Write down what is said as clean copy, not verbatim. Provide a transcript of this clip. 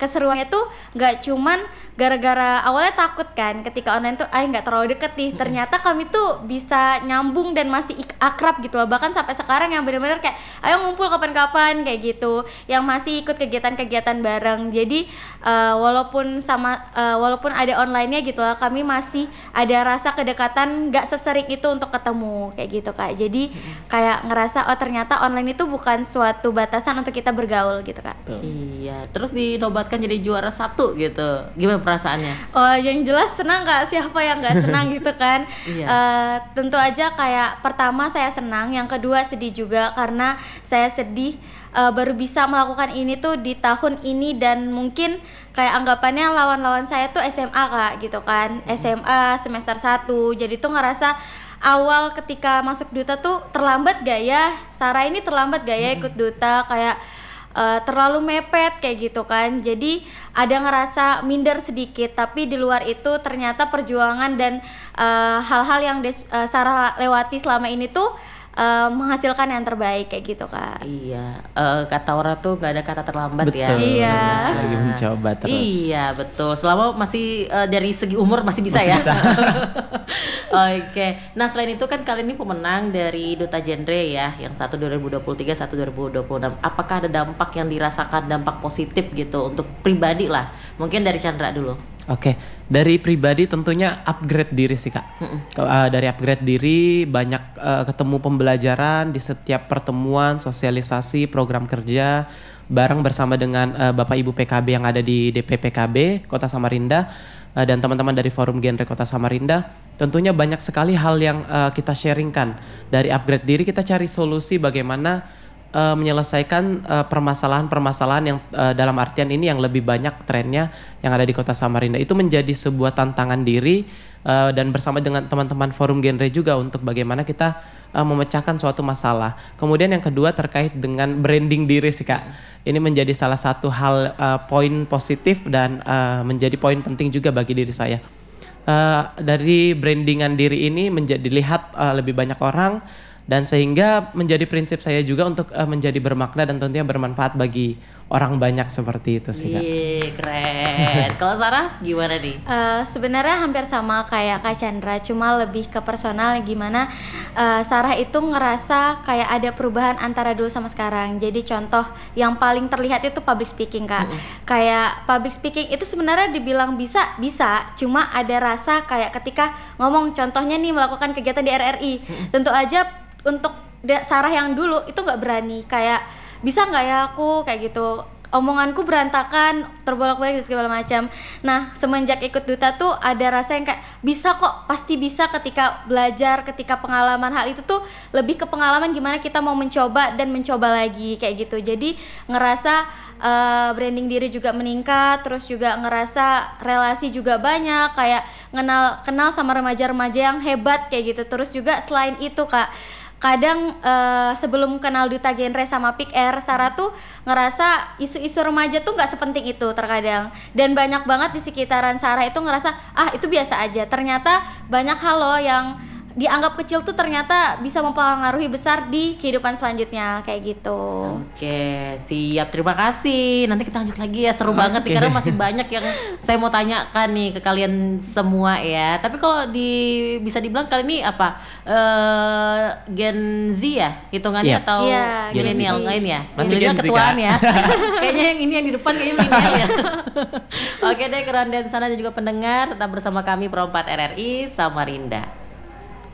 keseruannya tuh nggak cuman gara-gara awalnya takut kan ketika online tuh nggak terlalu deket nih, ternyata kami tuh bisa nyambung dan masih akrab gitu loh, bahkan sampai sekarang yang benar-benar kayak ayo ngumpul kapan-kapan kayak gitu, yang masih ikut kegiatan-kegiatan bareng. Jadi walaupun ada online-nya gitu lah, kami masih ada rasa kedekatan, nggak sesering itu untuk ketemu kayak gitu Kak. Jadi kayak ngerasa ternyata online itu bukan suatu batasan untuk kita bergaul gitu Kak. Iya, terus dinobatkan jadi juara 1 gitu. Gimana perasaannya? Yang jelas senang Kak, siapa yang nggak senang gitu kan. Iya. Tentu aja kayak pertama saya senang, yang kedua sedih juga karena saya sedih baru bisa melakukan ini tuh di tahun ini, dan mungkin kayak anggapannya lawan-lawan saya tuh SMA Kak gitu kan, SMA semester 1. Jadi tuh ngerasa awal ketika masuk duta tuh terlambat gak ya, Sarah ini terlambat gak ya ikut duta, kayak terlalu mepet kayak gitu kan. Jadi ada ngerasa minder sedikit, tapi di luar itu ternyata perjuangan dan hal-hal yang Sarah lewati selama ini tuh menghasilkan yang terbaik kayak gitu Kak. Iya, kata orang tuh gak ada kata terlambat. Betul, ya. Iya. Lagi mencoba terus. Iya betul, selama masih dari segi umur masih bisa Masih ya. bisa. Oke, nah selain itu kan kalian ini pemenang dari Duta Genre ya, yang satu 2023, satu 2026. Apakah ada dampak yang dirasakan, dampak positif gitu untuk pribadi lah? Mungkin dari Chandra dulu. Oke, dari pribadi tentunya upgrade diri sih Kak. Dari upgrade diri, banyak ketemu pembelajaran di setiap pertemuan, sosialisasi, program kerja bareng bersama dengan Bapak Ibu PKB yang ada di DP PKB Kota Samarinda dan teman-teman dari Forum Genre Kota Samarinda. Tentunya banyak sekali hal yang kita sharingkan. Dari upgrade diri kita cari solusi bagaimana menyelesaikan permasalahan-permasalahan yang dalam artian ini yang lebih banyak trennya yang ada di Kota Samarinda. Itu menjadi sebuah tantangan diri dan bersama dengan teman-teman Forum Genre juga untuk bagaimana kita memecahkan suatu masalah. Kemudian yang kedua terkait dengan branding diri sih Kak. Ini menjadi salah satu hal poin positif dan menjadi poin penting juga bagi diri saya. Dari brandingan diri ini dilihat lebih banyak orang, dan sehingga menjadi prinsip saya juga untuk menjadi bermakna dan tentunya bermanfaat bagi orang banyak seperti itu sih Kak. Keren. Kalau Sarah gimana nih? Sebenarnya hampir sama kayak Kak Chandra, cuma lebih ke personal, gimana Sarah itu ngerasa kayak ada perubahan antara dulu sama sekarang. Jadi contoh yang paling terlihat itu public speaking Kak. Kayak public speaking itu sebenarnya dibilang bisa, cuma ada rasa kayak ketika ngomong, contohnya nih melakukan kegiatan di RRI, tentu aja untuk Sarah yang dulu itu nggak berani, kayak bisa nggak ya aku kayak gitu, omonganku berantakan, terbolak-balik dan segala macam. Nah semenjak ikut duta tuh ada rasa yang kayak bisa kok, pasti bisa ketika belajar, ketika pengalaman. Hal itu tuh lebih ke pengalaman gimana kita mau mencoba dan mencoba lagi kayak gitu. Jadi ngerasa branding diri juga meningkat, terus juga ngerasa relasi juga banyak, kayak kenal sama remaja-remaja yang hebat kayak gitu. Terus juga selain itu Kak, kadang sebelum kenal Duta Genre sama Pick Air, Sarah tuh ngerasa isu-isu remaja tuh nggak sepenting itu terkadang, dan banyak banget di sekitaran Sarah itu ngerasa itu biasa aja. Ternyata banyak hal loh yang dianggap kecil tuh ternyata bisa mempengaruhi besar di kehidupan selanjutnya kayak gitu. Oke, siap, terima kasih. Nanti kita lanjut lagi ya, seru banget nih karena masih banyak yang saya mau tanyakan nih ke kalian semua ya. Tapi kalau bisa dibilang kali ini apa? Gen Z ya hitungannya atau milenial lain ya? Milenial ketuaan ya. Kayaknya yang ini yang di depan kayaknya milenial ya. Oke deh, keren dan sana dan juga pendengar, tetap bersama kami Pro 4 RRI Samarinda.